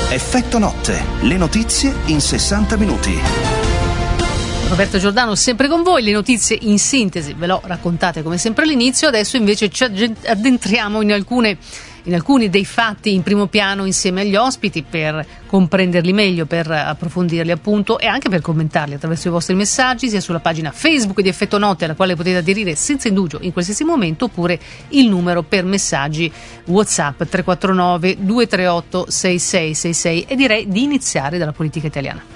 Effetto notte, le notizie in 60 minuti. Roberto Giordano sempre con voi, le notizie in sintesi ve l'ho raccontate come sempre all'inizio, adesso invece ci addentriamo in alcuni dei fatti in primo piano insieme agli ospiti per comprenderli meglio, per approfondirli appunto e anche per commentarli attraverso i vostri messaggi sia sulla pagina Facebook di Effetto Notte, alla quale potete aderire senza indugio in qualsiasi momento, oppure il numero per messaggi WhatsApp 349 238 6666 e direi di iniziare dalla politica italiana.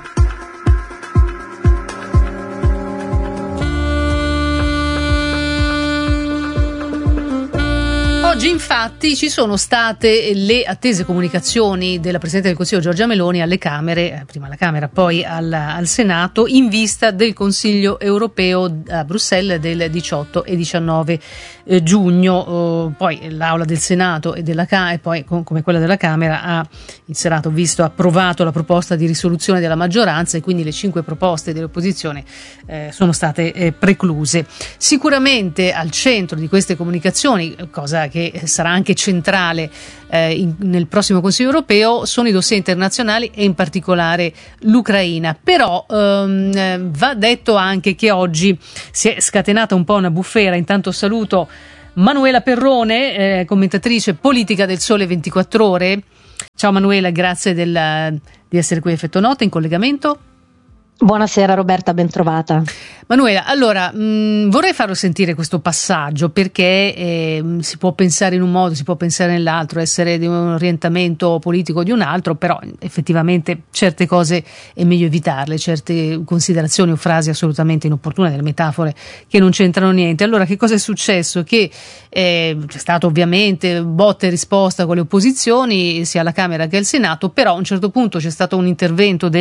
Oggi infatti ci sono state le attese comunicazioni della Presidente del Consiglio Giorgia Meloni alle Camere, prima alla Camera poi al Senato, in vista del Consiglio europeo a Bruxelles del 18 e 19 giugno. Poi l'Aula del Senato e poi come quella della Camera il Senato ha approvato la proposta di risoluzione della maggioranza e quindi le 5 proposte dell'opposizione sono state precluse. Sicuramente al centro di queste comunicazioni, cosa che sarà anche centrale nel prossimo Consiglio europeo, sono i dossier internazionali e in particolare l'Ucraina. Però va detto anche che oggi si è scatenata un po' una bufera. Intanto saluto Manuela Perrone, commentatrice politica del Sole 24 Ore. Ciao Manuela, grazie di essere qui a Effetto Notte in collegamento. Buonasera Roberta, ben trovata. Manuela, allora vorrei farlo sentire questo passaggio perché si può pensare in un modo, si può pensare nell'altro, essere di un orientamento politico o di un altro, però effettivamente certe cose è meglio evitarle, certe considerazioni o frasi assolutamente inopportune, delle metafore che non c'entrano niente. Allora che cosa è successo? Che c'è stato ovviamente botta e risposta con le opposizioni sia alla Camera che al Senato, però a un certo punto c'è stato un intervento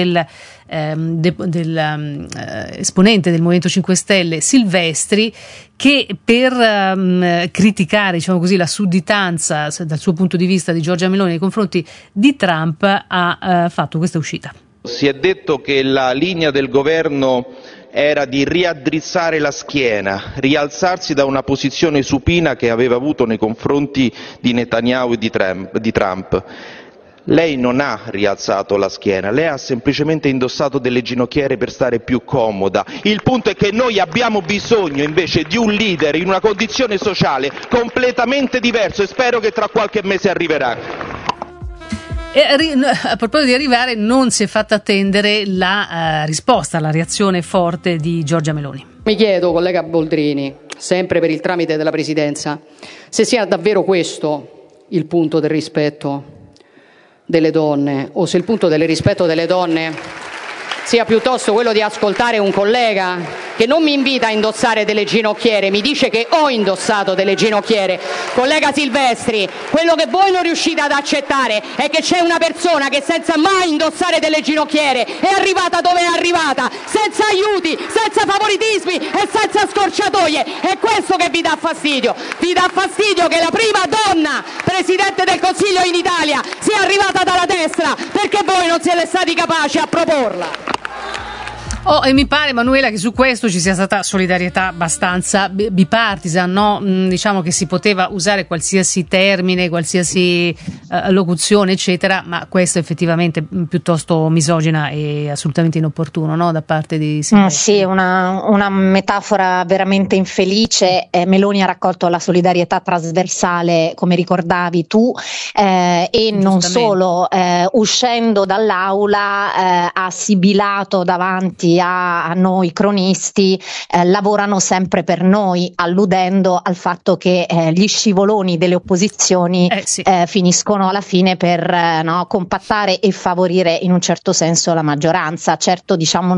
esponente del Movimento 5 Stelle Silvestri, che per criticare, diciamo così, la sudditanza dal suo punto di vista di Giorgia Meloni nei confronti di Trump ha fatto questa uscita. Si è detto che la linea del governo era di riaddrizzare la schiena, rialzarsi da una posizione supina che aveva avuto nei confronti di Netanyahu e di Trump. Lei non ha rialzato la schiena, lei ha semplicemente indossato delle ginocchiere per stare più comoda. Il punto è che noi abbiamo bisogno invece di un leader in una condizione sociale completamente diversa e spero che tra qualche mese arriverà. E a proposito di arrivare, non si è fatta attendere la risposta, la reazione forte di Giorgia Meloni. Mi chiedo, collega Boldrini, sempre per il tramite della Presidenza, se sia davvero questo il punto del rispetto delle donne, o se il punto del rispetto delle donne sia piuttosto quello di ascoltare un collega che non mi invita a indossare delle ginocchiere, mi dice che ho indossato delle ginocchiere. Collega Silvestri, quello che voi non riuscite ad accettare è che c'è una persona che senza mai indossare delle ginocchiere è arrivata dove è arrivata, senza aiuti, senza favoritismi e senza scorciatoie. È questo che vi dà fastidio. Vi dà fastidio che la prima donna Presidente del Consiglio in Italia sia arrivata dalla destra perché voi non siete stati capaci a proporla. E mi pare, Manuela, che su questo ci sia stata solidarietà abbastanza bipartisan, no? Diciamo che si poteva usare qualsiasi termine, qualsiasi locuzione, eccetera, ma questo è effettivamente piuttosto misogina e assolutamente inopportuno, no? Da parte di Silvestri. Sì, una metafora veramente infelice. Meloni ha raccolto la solidarietà trasversale, come ricordavi tu, e non solo, uscendo dall'aula ha sibilato davanti a noi cronisti, lavorano sempre per noi, alludendo al fatto che gli scivoloni delle opposizioni finiscono alla fine per compattare e favorire in un certo senso la maggioranza. Certo, diciamo,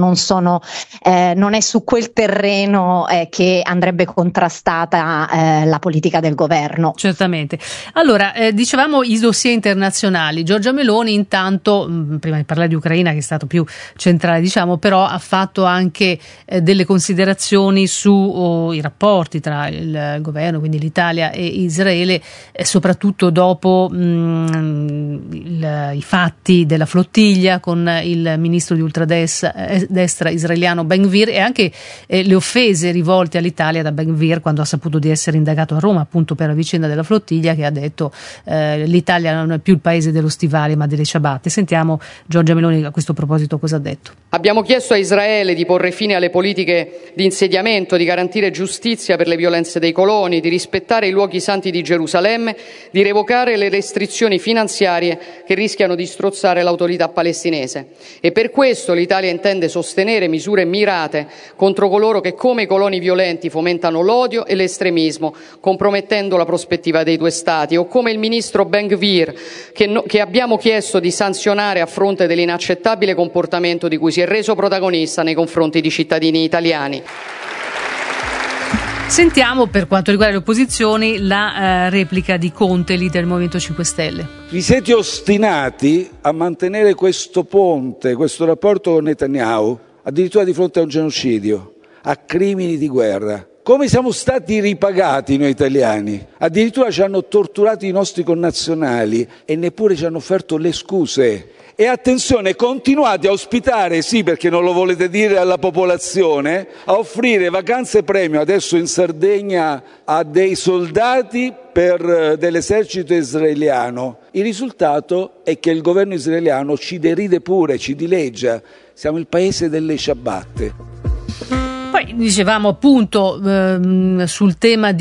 non è su quel terreno che andrebbe contrastata la politica del governo. Certamente. Allora, dicevamo i dossier internazionali. Giorgia Meloni intanto, prima di parlare di Ucraina, che è stato più centrale, diciamo, però ha fatto anche delle considerazioni sui rapporti tra il governo, quindi l'Italia e Israele, soprattutto dopo il i fatti della flottiglia con il ministro di ultradestra israeliano Ben-Gvir e anche le offese rivolte all'Italia da Ben-Gvir quando ha saputo di essere indagato a Roma appunto per la vicenda della flottiglia, che ha detto l'Italia non è più il paese dello stivale ma delle ciabatte. Sentiamo Giorgia Meloni a questo proposito cosa ha detto. Abbiamo chiesto a Israele di porre fine alle politiche di insediamento, di garantire giustizia per le violenze dei coloni, di rispettare i luoghi santi di Gerusalemme, di revocare le restrizioni finanziarie che rischiano di strozzare l'autorità palestinese. E per questo l'Italia intende sostenere misure mirate contro coloro che, come i coloni violenti, fomentano l'odio e l'estremismo, compromettendo la prospettiva dei due Stati, o come il ministro Ben-Gvir, che abbiamo chiesto di sanzionare a fronte dell'inaccettabile comportamento di cui si è reso protagonista nei confronti di cittadini italiani. Sentiamo, per quanto riguarda le opposizioni, la replica di Conte, leader del Movimento 5 Stelle. Vi siete ostinati a mantenere questo ponte, questo rapporto con Netanyahu, addirittura di fronte a un genocidio, a crimini di guerra. Come siamo stati ripagati noi italiani? Addirittura ci hanno torturato i nostri connazionali e neppure ci hanno offerto le scuse. E attenzione, continuate a ospitare, sì perché non lo volete dire alla popolazione, a offrire vacanze premio adesso in Sardegna a dei soldati dell'esercito israeliano. Il risultato è che il governo israeliano ci deride pure, ci dileggia. Siamo il paese delle ciabatte. Poi dicevamo appunto sul tema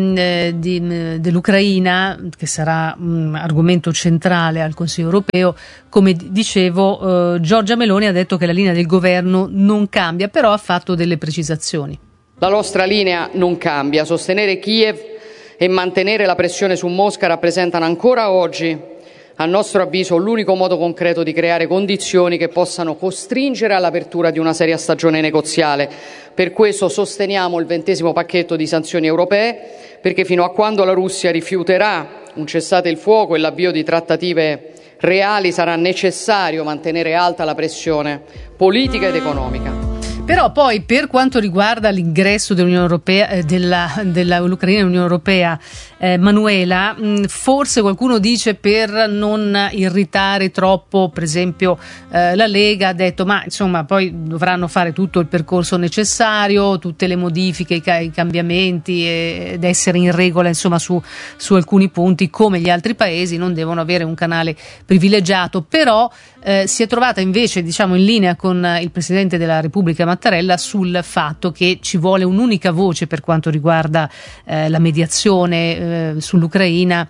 dell'Ucraina, che sarà un argomento centrale al Consiglio europeo, come dicevo Giorgia Meloni ha detto che la linea del governo non cambia, però ha fatto delle precisazioni. La nostra linea non cambia. Sostenere Kiev e mantenere la pressione su Mosca rappresentano ancora oggi, a nostro avviso, l'unico modo concreto di creare condizioni che possano costringere all'apertura di una seria stagione negoziale. Per questo sosteniamo il 20° pacchetto di sanzioni europee, perché fino a quando la Russia rifiuterà un cessate il fuoco e l'avvio di trattative reali sarà necessario mantenere alta la pressione politica ed economica. Però poi, per quanto riguarda l'ingresso dell'Unione Europea, dell'Ucraina nell'Unione Europea, Manuela, forse qualcuno dice per non irritare troppo, per esempio la Lega ha detto ma insomma poi dovranno fare tutto il percorso necessario, tutte le modifiche, i cambiamenti ed essere in regola insomma su alcuni punti, come gli altri paesi non devono avere un canale privilegiato. Però si è trovata invece, diciamo, in linea con il Presidente della Repubblica Mattarella sul fatto che ci vuole un'unica voce per quanto riguarda la mediazione sull'Ucraina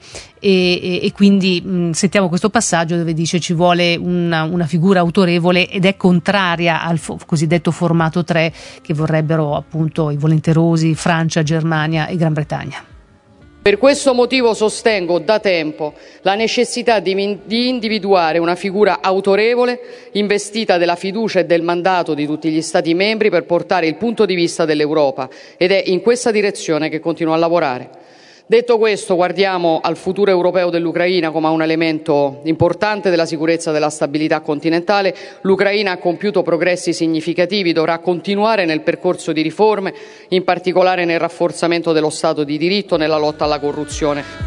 e quindi sentiamo questo passaggio dove dice ci vuole una figura autorevole ed è contraria al cosiddetto formato 3 che vorrebbero appunto i volenterosi Francia, Germania e Gran Bretagna. Per questo motivo sostengo da tempo la necessità di individuare una figura autorevole, investita della fiducia e del mandato di tutti gli Stati membri per portare il punto di vista dell'Europa, ed è in questa direzione che continuo a lavorare. Detto questo, guardiamo al futuro europeo dell'Ucraina come a un elemento importante della sicurezza e della stabilità continentale. L'Ucraina ha compiuto progressi significativi, dovrà continuare nel percorso di riforme, in particolare nel rafforzamento dello Stato di diritto, nella lotta alla corruzione.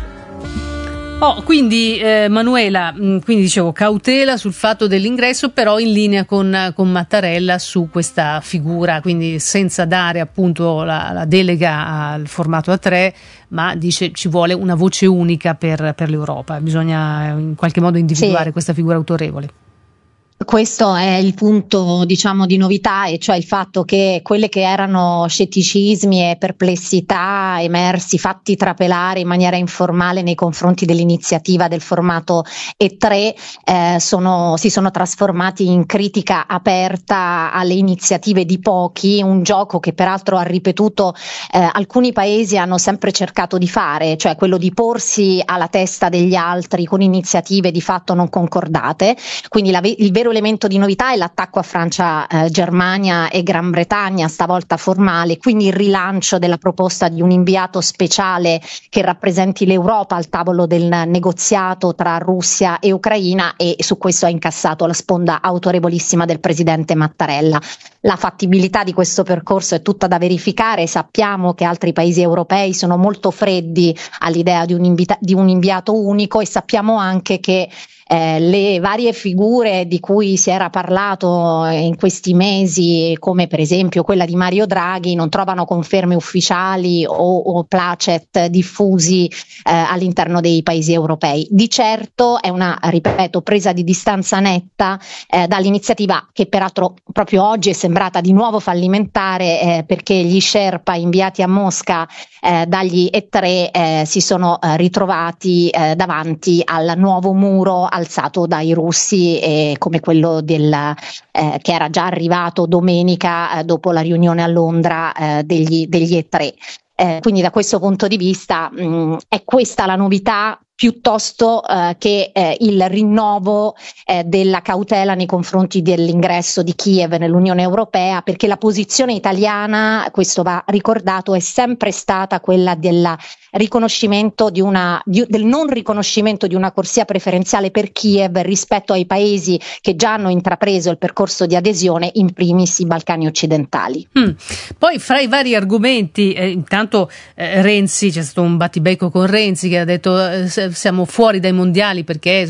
Quindi Manuela, quindi dicevo cautela sul fatto dell'ingresso, però in linea con Mattarella su questa figura, quindi senza dare appunto la delega al formato A3, ma dice ci vuole una voce unica per l'Europa, bisogna in qualche modo individuare questa figura autorevole. Questo è il punto, diciamo, di novità, e cioè il fatto che quelle che erano scetticismi e perplessità emersi, fatti trapelare in maniera informale nei confronti dell'iniziativa del formato E3 si sono trasformati in critica aperta alle iniziative di pochi, un gioco che peraltro ha ripetuto alcuni paesi hanno sempre cercato di fare, cioè quello di porsi alla testa degli altri con iniziative di fatto non concordate. Quindi il vero elemento di novità è l'attacco a Francia, Germania e Gran Bretagna, stavolta formale, quindi il rilancio della proposta di un inviato speciale che rappresenti l'Europa al tavolo del negoziato tra Russia e Ucraina, e su questo ha incassato la sponda autorevolissima del presidente Mattarella. La fattibilità di questo percorso è tutta da verificare. Sappiamo che altri paesi europei sono molto freddi all'idea di un inviato unico, e sappiamo anche che le varie figure di cui si era parlato in questi mesi, come per esempio quella di Mario Draghi, non trovano conferme ufficiali o placet diffusi all'interno dei paesi europei. Di certo è una, ripeto, presa di distanza netta dall'iniziativa, che peraltro proprio oggi è sembrata di nuovo fallimentare, perché gli Sherpa inviati a Mosca dagli E3 si sono ritrovati davanti al nuovo muro alzato dai russi, come quello che era già arrivato domenica dopo la riunione a Londra degli E3. Quindi da questo punto di vista è questa la novità, piuttosto che il rinnovo della cautela nei confronti dell'ingresso di Kiev nell'Unione Europea, perché la posizione italiana, questo va ricordato, è sempre stata quella del riconoscimento del non riconoscimento di una corsia preferenziale per Kiev rispetto ai paesi che già hanno intrapreso il percorso di adesione, in primis i Balcani occidentali. Poi fra i vari argomenti, intanto Renzi, c'è stato un battibecco con Renzi che ha detto siamo fuori dai mondiali perché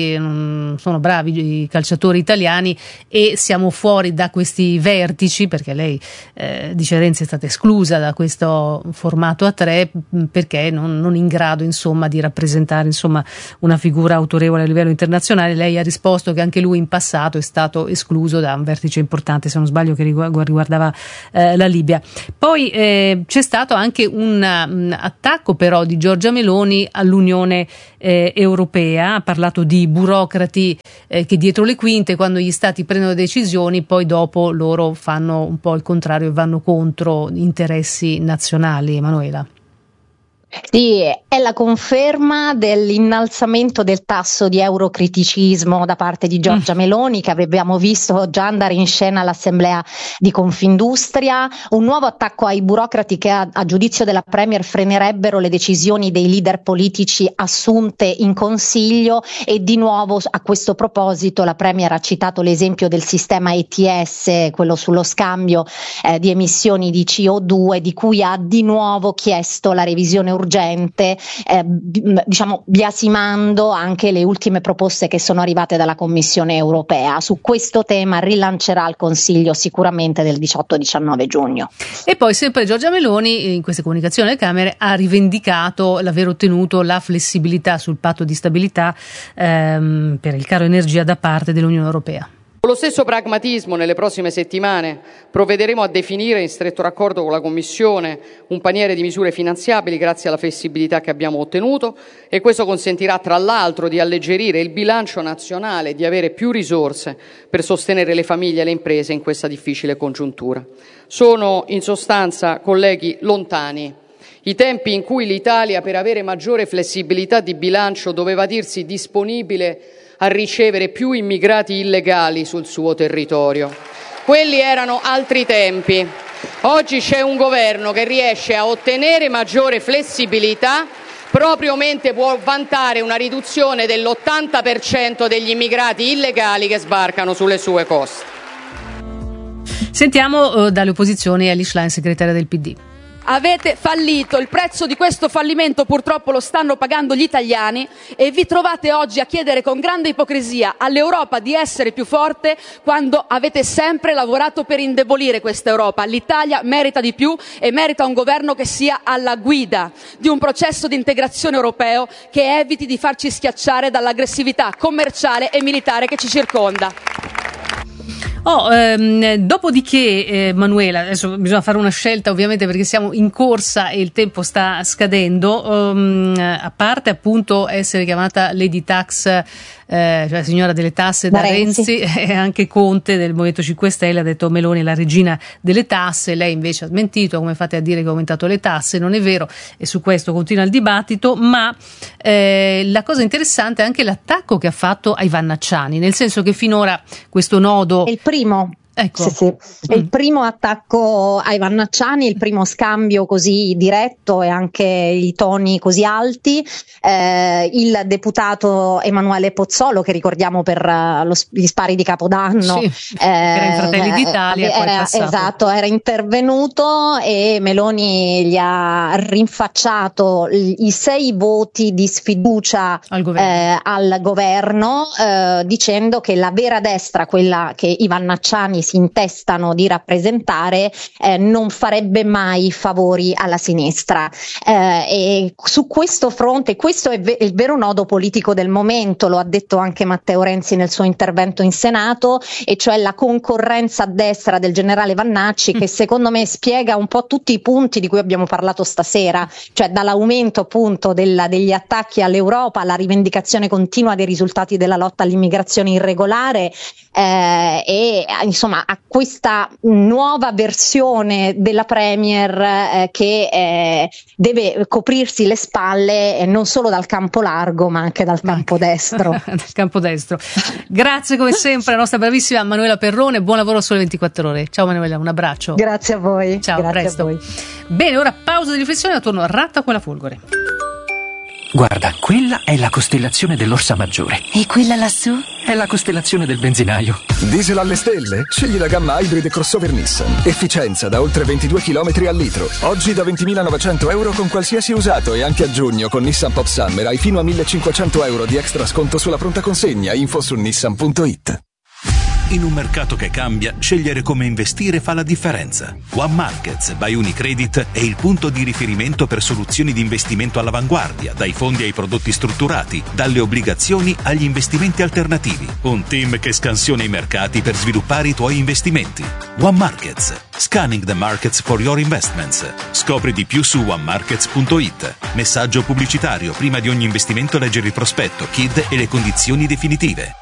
sono bravi i calciatori italiani e siamo fuori da questi vertici, perché lei dice Renzi è stata esclusa da questo formato a 3 perché non in grado insomma di rappresentare insomma una figura autorevole a livello internazionale. Lei ha risposto che anche lui in passato è stato escluso da un vertice importante, se non sbaglio, che riguardava la Libia. Poi c'è stato anche un attacco però di Giorgia Meloni all'Unione Europea. Ha parlato di burocrati che dietro le quinte, quando gli stati prendono decisioni, poi dopo loro fanno un po' il contrario e vanno contro interessi nazionali. Emanuela. Sì, è la conferma dell'innalzamento del tasso di eurocriticismo da parte di Giorgia Meloni, che avevamo visto già andare in scena all'assemblea di Confindustria, un nuovo attacco ai burocrati che a giudizio della Premier frenerebbero le decisioni dei leader politici assunte in Consiglio, e di nuovo a questo proposito la Premier ha citato l'esempio del sistema ETS, quello sullo scambio di emissioni di CO2, di cui ha di nuovo chiesto la revisione urgente, biasimando anche le ultime proposte che sono arrivate dalla Commissione europea. Su questo tema rilancerà il Consiglio sicuramente del 18-19 giugno. E poi sempre Giorgia Meloni in queste comunicazioni alle Camere ha rivendicato l'aver ottenuto la flessibilità sul patto di stabilità per il caro energia da parte dell'Unione Europea. Con lo stesso pragmatismo, nelle prossime settimane provvederemo a definire, in stretto raccordo con la Commissione, un paniere di misure finanziabili grazie alla flessibilità che abbiamo ottenuto, e questo consentirà tra l'altro di alleggerire il bilancio nazionale e di avere più risorse per sostenere le famiglie e le imprese in questa difficile congiuntura. Sono in sostanza, colleghi, lontani i tempi in cui l'Italia, per avere maggiore flessibilità di bilancio, doveva dirsi disponibile a ricevere più immigrati illegali sul suo territorio. Quelli erano altri tempi. Oggi c'è un governo che riesce a ottenere maggiore flessibilità, proprio mentre può vantare una riduzione dell'80% degli immigrati illegali che sbarcano sulle sue coste. Sentiamo dalle opposizioni Elly Schlein, segretaria del PD. Avete fallito, il prezzo di questo fallimento purtroppo lo stanno pagando gli italiani, e vi trovate oggi a chiedere con grande ipocrisia all'Europa di essere più forte quando avete sempre lavorato per indebolire questa Europa. L'Italia merita di più e merita un governo che sia alla guida di un processo di integrazione europeo che eviti di farci schiacciare dall'aggressività commerciale e militare che ci circonda. Dopodiché Manuela, adesso bisogna fare una scelta ovviamente perché siamo in corsa e il tempo sta scadendo, a parte appunto essere chiamata Lady Tax, cioè signora delle tasse da Renzi, e anche Conte del Movimento 5 Stelle ha detto Meloni è la regina delle tasse. Lei invece ha smentito: come fate a dire che ha aumentato le tasse? Non è vero, e su questo continua il dibattito. Ma la cosa interessante è anche l'attacco che ha fatto ai Vannacciani, nel senso che finora questo nodo è il primo. Ecco. Sì. È il primo attacco ai Vannacciani, il primo scambio così diretto e anche i toni così alti. Il deputato Emanuele Pozzolo, che ricordiamo per gli spari di Capodanno, era in Fratelli d'Italia, era intervenuto e Meloni gli ha rinfacciato i 6 voti di sfiducia al governo, dicendo che la vera destra, quella che i Vannacciani si intestano di rappresentare, non farebbe mai favori alla sinistra, e su questo fronte, questo è il vero nodo politico del momento, lo ha detto anche Matteo Renzi nel suo intervento in Senato, e cioè la concorrenza a destra del generale Vannacci, che secondo me spiega un po' tutti i punti di cui abbiamo parlato stasera, cioè dall'aumento appunto degli attacchi all'Europa, la rivendicazione continua dei risultati della lotta all'immigrazione irregolare, e insomma a questa nuova versione della Premier che deve coprirsi le spalle non solo dal campo largo ma anche dal campo destro. Dal campo destro. Grazie come sempre alla nostra bravissima Manuela Perrone, buon lavoro sulle 24 ore. Ciao Manuela, un abbraccio. Grazie a voi. Ciao, grazie presto. A voi. Bene, ora pausa di riflessione, torno a Ratta con la Folgore. Guarda, quella è la costellazione dell'Orsa Maggiore. E quella lassù? È la costellazione del benzinaio. Diesel alle stelle? Scegli la gamma Hybrid crossover Nissan. Efficienza da oltre 22 km al litro. Oggi da 20.900 euro con qualsiasi usato, e anche a giugno con Nissan Pop Summer hai fino a 1.500 euro di extra sconto sulla pronta consegna. Info su nissan.it. In un mercato che cambia, scegliere come investire fa la differenza. One Markets by Unicredit è il punto di riferimento per soluzioni di investimento all'avanguardia, dai fondi ai prodotti strutturati, dalle obbligazioni agli investimenti alternativi. Un team che scansiona i mercati per sviluppare i tuoi investimenti. One Markets. Scanning the markets for your investments. Scopri di più su onemarkets.it. Messaggio pubblicitario: prima di ogni investimento leggere il prospetto, KID e le condizioni definitive.